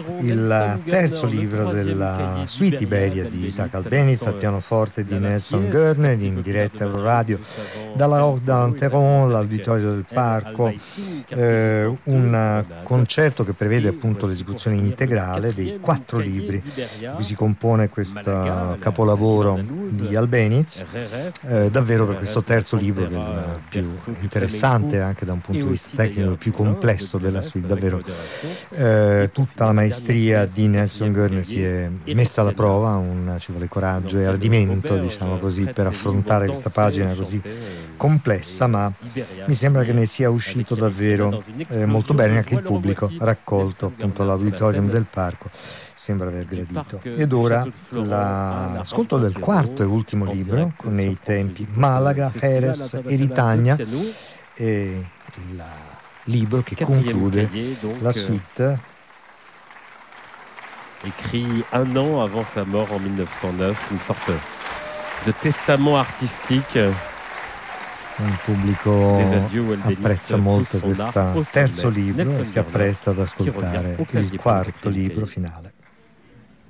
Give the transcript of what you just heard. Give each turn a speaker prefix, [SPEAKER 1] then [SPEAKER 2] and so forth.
[SPEAKER 1] il terzo libro della suite Iberia di Isaac Albéniz al pianoforte di Nelson Gurner in diretta Euroradio dalla Haute d'Anteron, l'Auditorio del Parco, un concerto che prevede appunto l'esecuzione integrale dei 4 libri di cui si compone questo capolavoro di Albéniz, davvero per questo terzo libro, che è il più interessante anche da un punto di vista tecnico, il più complesso della suite, davvero tutta la maestria di Nelson Gurner si è messa alla prova, ci vuole coraggio e ardimento, diciamo così, per affrontare questa pagina così complessa, ma mi sembra che ne sia uscito davvero molto bene. Anche il pubblico raccolto appunto all'Auditorium del Parco sembra aver gradito. Ed ora l'ascolto del quarto e ultimo libro, con nei tempi Malaga, Jerez e Ritagna, e il libro che conclude la suite.
[SPEAKER 2] Écrit un an avant sa mort en 1909, une sorte de testament artistique.
[SPEAKER 1] Il pubblico apprezza molto questo terzo libro e si appresta ad ascoltare il quarto libro finale.